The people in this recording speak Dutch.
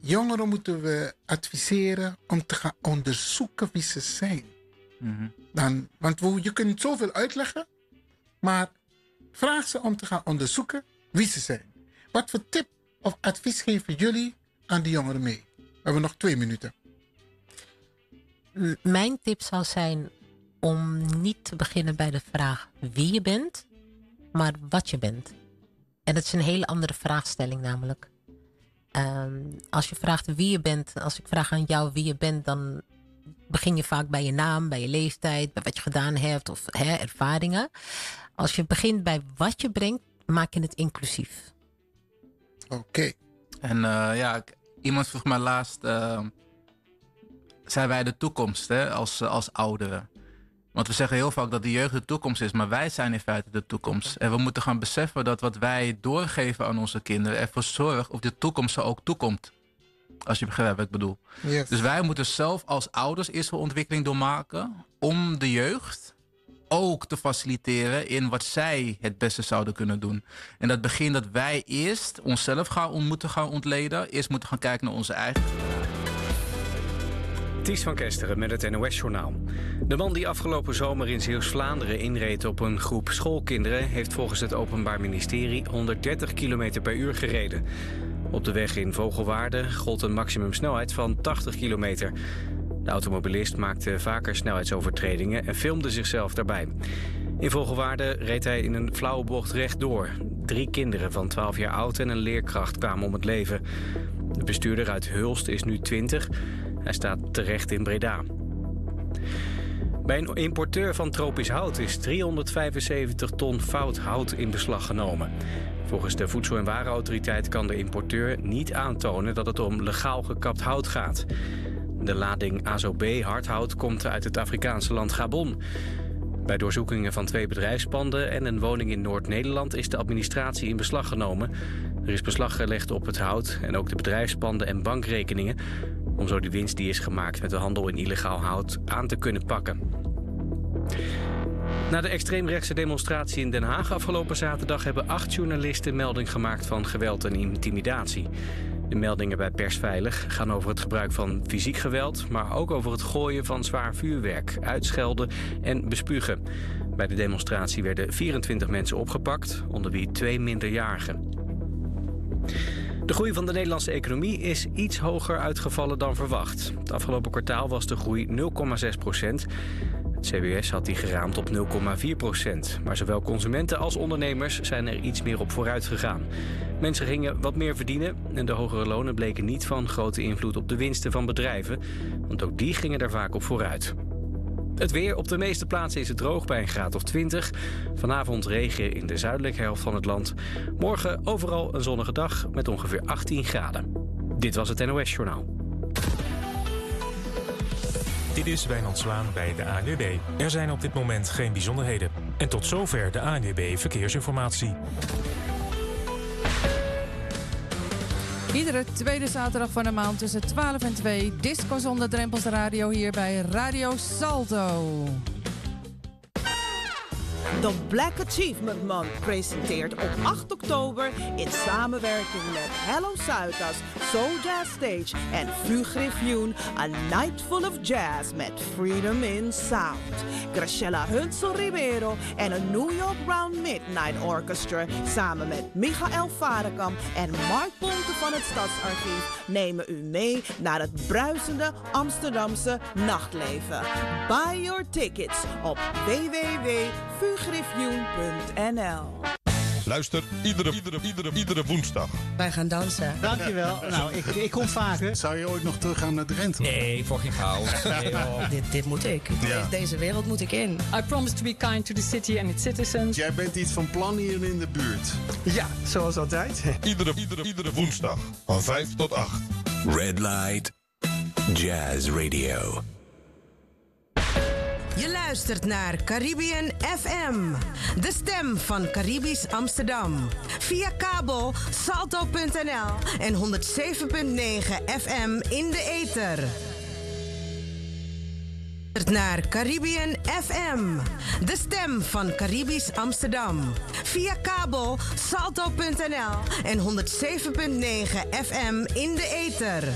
jongeren moeten we adviseren om te gaan onderzoeken wie ze zijn. Want je kunt zoveel uitleggen, maar vraag ze om te gaan onderzoeken wie ze zijn. Wat voor tip of advies geven jullie aan die jongeren mee? We hebben nog 2 minuten. Mijn tip zou zijn om niet te beginnen bij de vraag wie je bent, maar wat je bent. En dat is een hele andere vraagstelling namelijk. Als je vraagt wie je bent, als ik vraag aan jou wie je bent, dan begin je vaak bij je naam, bij je leeftijd, bij wat je gedaan hebt of ervaringen. Als je begint bij wat je brengt, maak je het inclusief. Oké. En iemand vroeg mij laatst, zijn wij de toekomst als ouderen? Want we zeggen heel vaak dat de jeugd de toekomst is, maar wij zijn in feite de toekomst. En we moeten gaan beseffen dat wat wij doorgeven aan onze kinderen ervoor zorgt of de toekomst er ook toekomt. Als je begrijpt wat ik bedoel. Yes. Dus wij moeten zelf als ouders eerst wel ontwikkeling doormaken om de jeugd ook te faciliteren in wat zij het beste zouden kunnen doen. En dat begint dat wij eerst onszelf moeten gaan ontleden. Eerst moeten gaan kijken naar onze eigen. Ties van Kesteren met het NOS-journaal. De man die afgelopen zomer in Zeeuws-Vlaanderen inreed op een groep schoolkinderen heeft volgens het Openbaar Ministerie 130 km per uur gereden. Op de weg in Vogelwaarde gold een maximumsnelheid van 80 kilometer. De automobilist maakte vaker snelheidsovertredingen en filmde zichzelf daarbij. In Vogelwaarde reed hij in een flauwe bocht rechtdoor. 3 kinderen van 12 jaar oud en een leerkracht kwamen om het leven. De bestuurder uit Hulst is nu 20. Hij staat terecht in Breda. Bij een importeur van tropisch hout is 375 ton fout hout in beslag genomen. Volgens de Voedsel- en Warenautoriteit kan de importeur niet aantonen dat het om legaal gekapt hout gaat. De lading AZOB hardhout komt uit het Afrikaanse land Gabon. Bij doorzoekingen van 2 bedrijfspanden en een woning in Noord-Nederland is de administratie in beslag genomen. Er is beslag gelegd op het hout en ook de bedrijfspanden en bankrekeningen, om zo de winst die is gemaakt met de handel in illegaal hout aan te kunnen pakken. Na de extreemrechtse demonstratie in Den Haag afgelopen zaterdag hebben 8 journalisten melding gemaakt van geweld en intimidatie. De meldingen bij Persveilig gaan over het gebruik van fysiek geweld, maar ook over het gooien van zwaar vuurwerk, uitschelden en bespugen. Bij de demonstratie werden 24 mensen opgepakt, onder wie 2 minderjarigen. De groei van de Nederlandse economie is iets hoger uitgevallen dan verwacht. Het afgelopen kwartaal was de groei 0,6%. Het CBS had die geraamd op 0,4%. Maar zowel consumenten als ondernemers zijn er iets meer op vooruit gegaan. Mensen gingen wat meer verdienen en de hogere lonen bleken niet van grote invloed op de winsten van bedrijven, want ook die gingen er vaak op vooruit. Het weer: op de meeste plaatsen is het droog bij een graad of 20. Vanavond regen in de zuidelijke helft van het land. Morgen overal een zonnige dag met ongeveer 18 graden. Dit was het NOS Journaal. Dit is Wijnand Zwaan bij de ANWB. Er zijn op dit moment geen bijzonderheden. En tot zover de ANWB Verkeersinformatie. Iedere tweede zaterdag van de maand tussen 12 en 2... Disco zonder drempels radio hier bij Radio Salto. De Black Achievement Month presenteert op 8 oktober in samenwerking met Hello Zuidas, Soul Jazz Stage en Fugriffioen A Night Full of Jazz met Freedom in Sound. Graciela Hunsel Ribeiro en een New York Round Midnight Orchestra samen met Michael Varekamp en Mark Ponte van het Stadsarchief nemen u mee naar het bruisende Amsterdamse nachtleven. Buy your tickets op www.fugriffioen.nl. Luister iedere woensdag. Wij gaan dansen. Dankjewel. Nou, ik kom vaker. Zou je ooit nog teruggaan naar Drenthe? Nee, voor geen chaos. Nee, dit moet ik. Ja. Deze wereld moet ik in. I promise to be kind to the city and its citizens. Jij bent iets van plan hier in de buurt. Ja, zoals altijd. Iedere woensdag van 5 tot 8. Red Light Jazz Radio. Je luistert naar Caribbean FM, de stem van Caribisch Amsterdam. Via kabel salto.nl en 107.9 FM in de ether. Naar Caribbean FM, de stem van Caribisch Amsterdam. Via kabel salto.nl en 107.9 FM in de ether.